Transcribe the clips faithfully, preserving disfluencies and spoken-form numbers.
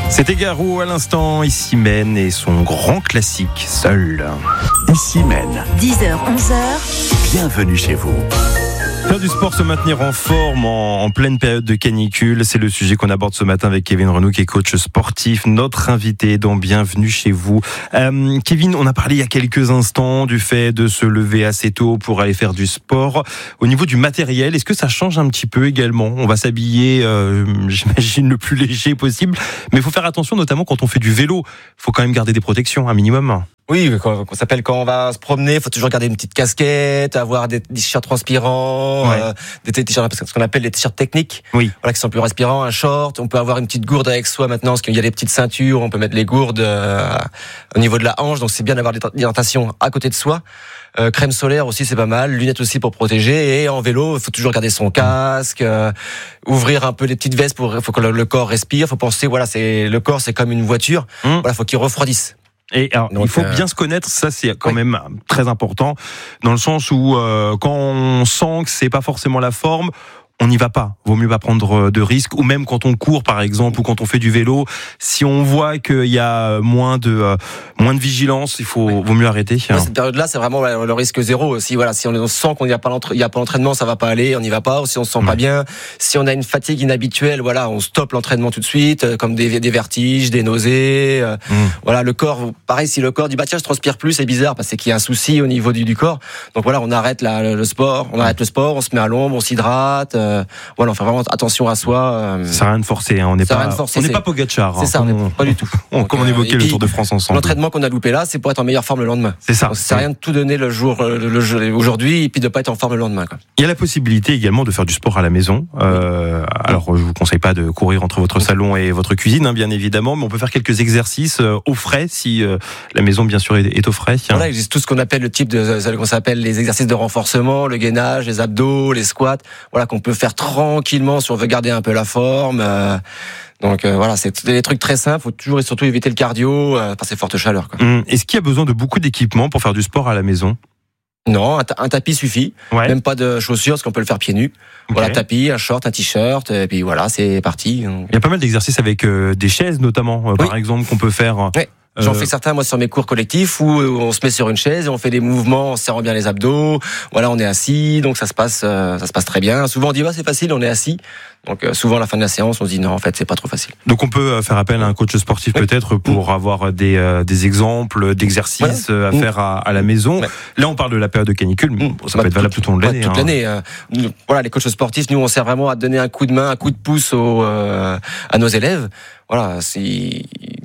C'était Garou à l'instant, ici Mène et son grand classique, Seul. Ici Mène. dix heures, onze heures. Bienvenue chez vous. Faire du sport, se maintenir en forme en, en pleine période de canicule, c'est le sujet qu'on aborde ce matin avec Kevin Renaud, qui est coach sportif, notre invité dans Bienvenue chez vous. Euh, Kevin, on a parlé il y a quelques instants du fait de se lever assez tôt pour aller faire du sport. Au niveau du matériel, est-ce que ça change un petit peu également ? On va s'habiller, euh, j'imagine, le plus léger possible, mais il faut faire attention, notamment quand on fait du vélo. Il faut quand même garder des protections, un minimum. Oui, quand, on s'appelle quand on va se promener, il faut toujours garder une petite casquette, avoir des t-shirts transpirants, ouais. euh, des t-shirts, ce qu'on appelle les t-shirts techniques, oui. voilà, qui sont plus respirants, un short. On peut avoir une petite gourde avec soi maintenant, parce qu'il y a des petites ceintures, on peut mettre les gourdes euh, au niveau de la hanche, donc c'est bien d'avoir l'hydratation à côté de soi. Euh, crème solaire aussi, c'est pas mal, lunettes aussi pour protéger, et en vélo, il faut toujours garder son casque, euh, ouvrir un peu les petites vestes pour, faut que le, le corps respire. Faut penser, voilà, c'est le corps, c'est comme une voiture, mmh. voilà, faut qu'il refroidisse. Et alors, donc, il faut euh... bien se connaître, ça c'est quand oui. même très important, dans le sens où euh, quand on sent que c'est pas forcément la forme, on n'y va pas. Vaut mieux pas prendre de risques, ou même quand on court par exemple, ou quand on fait du vélo, si on voit qu'il y a moins de euh, moins de vigilance, il faut oui. vaut mieux arrêter. Ouais, cette période-là, c'est vraiment le risque zéro aussi. Voilà, si on sent qu'on n'y a pas l'entra... il y a pas l'entraînement, ça va pas aller, on n'y va pas. Ou si on se sent ouais. pas bien, si on a une fatigue inhabituelle, voilà, on stoppe l'entraînement tout de suite, comme des, des vertiges, des nausées. Euh, mm. Voilà, le corps, pareil, si le corps dit bah tiens, je transpire plus, c'est bizarre parce qu'il y a un souci au niveau du, du corps. Donc voilà, on arrête la, le, le sport, on arrête le sport, on se met à l'ombre, on s'hydrate. Euh, Voilà, on fait vraiment attention à soi. Euh... Ça sert à rien de forcer, hein. on n'est pas, forcer, on n'est pas Pogacar. C'est ça, on n'est pas du tout. On, comme on évoquait euh, le Tour de France ensemble. L'entraînement qu'on a loupé là, c'est pour être en meilleure forme le lendemain. C'est ça. Donc, ça sert à rien de tout donner le jour, le, le, aujourd'hui, et puis de pas être en forme le lendemain, quoi. Il y a la possibilité également de faire du sport à la maison. Euh, alors, je vous conseille pas de courir entre votre salon et votre cuisine, hein, bien évidemment, mais on peut faire quelques exercices euh, au frais, si euh, la maison, bien sûr, est, est au frais. Voilà, il existe tout ce qu'on appelle le type de, ce qu'on s'appelle les exercices de renforcement, le gainage, les abdos, les squats. Voilà, qu'on peut faire tranquillement si on veut garder un peu la forme. Euh, donc euh, voilà, c'est des trucs très simples. Faut toujours et surtout éviter le cardio euh, par ces fortes chaleurs, quoi. Mmh. Est-ce qu'il y a besoin de beaucoup d'équipements pour faire du sport à la maison ? Non, un, ta- un tapis suffit. Ouais. Même pas de chaussures, parce qu'on peut le faire pieds nus. Okay. Voilà, tapis, un short, un t-shirt, et puis voilà, c'est parti. Il y a pas mal d'exercices avec euh, des chaises, notamment, euh, oui. par exemple, qu'on peut faire. Ouais. J'en fais certains, moi, sur mes cours collectifs, où on se met sur une chaise et on fait des mouvements en serrant bien les abdos. Voilà, on est assis, donc ça se passe, euh, ça se passe très bien. Souvent, on dit, bah, c'est facile, on est assis. Donc, euh, souvent, à la fin de la séance, on se dit, non, en fait, c'est pas trop facile. Donc, on peut faire appel à un coach sportif, oui. peut-être, pour mmh. avoir des, euh, des exemples d'exercices voilà. à faire à, à la maison. Ouais. Là, on parle de la période de canicule, mais mmh. ça bah, peut être valable tout au long de l'année. Toute hein. l'année. Euh, voilà, les coachs sportifs, nous, on sert vraiment à donner un coup de main, un coup de pouce aux, euh, à nos élèves. Voilà, si,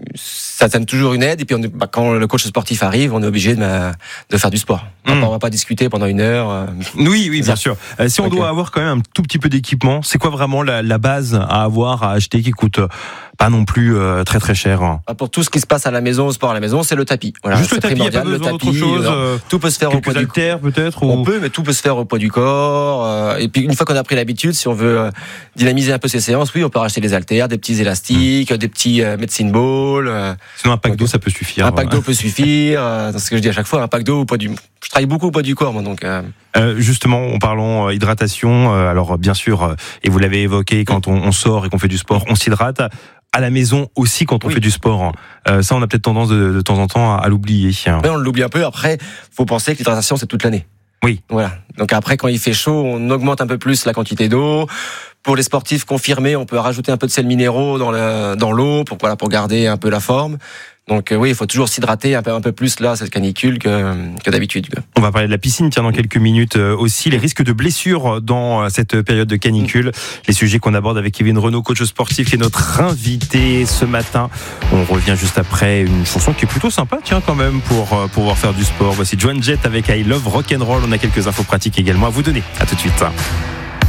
ça donne toujours une aide, et puis on est, bah, quand le coach sportif arrive, on est obligé de, de faire du sport. Mmh. On va pas discuter pendant une heure. Euh, oui, oui, bien sûr. Euh, si on okay. doit avoir quand même un tout petit peu d'équipement, c'est quoi vraiment la, la base à avoir, à acheter, qui coûte pas non plus euh, très très cher? Pour tout ce qui se passe à la maison, au sport à la maison, c'est le tapis. Voilà, juste le tapis, il n'y a pas besoin d'autre chose. Euh, tout peut se faire au poids du corps. peut-être. Ou... On peut, mais tout peut se faire au poids du corps. Euh, et puis une fois qu'on a pris l'habitude, si on veut euh, dynamiser un peu ces séances, oui, on peut racheter des haltères, des petits élastiques, mmh. des petits euh, medicine ball. Euh, Sinon un pack donc, d'eau, ça peut suffire. Un pack d'eau peut suffire. Euh, c'est ce que je dis à chaque fois, un pack d'eau au poids du. Je travaille beaucoup au poids du corps, moi, donc. Euh... Euh, justement, en parlant euh, hydratation, euh, alors bien sûr, euh, et vous l'avez évoqué, quand on, on sort et qu'on fait du sport, on s'hydrate. À la maison aussi quand on oui. fait du sport. Euh, ça, on a peut-être tendance de, de temps en temps à, à l'oublier. Ouais, on l'oublie un peu. Après, faut penser que l'hydratation, c'est toute l'année. Oui. Voilà. Donc après, quand il fait chaud, on augmente un peu plus la quantité d'eau. Pour les sportifs confirmés, on peut rajouter un peu de sels minéraux dans, le, dans l'eau pour, voilà, pour garder un peu la forme. Donc euh, oui, il faut toujours s'hydrater un peu, un peu plus là, cette canicule, que, que d'habitude. On va parler de la piscine, tiens, dans quelques minutes euh, aussi. Les risques de blessures dans euh, cette période de canicule. Les sujets qu'on aborde avec Kevin Renaud, coach sportif, qui est notre invité ce matin. On revient juste après une chanson qui est plutôt sympa, tiens, quand même, pour euh, pouvoir faire du sport. Voici Joan Jett avec I Love Rock'n'Roll. On a quelques infos pratiques également à vous donner. À tout de suite.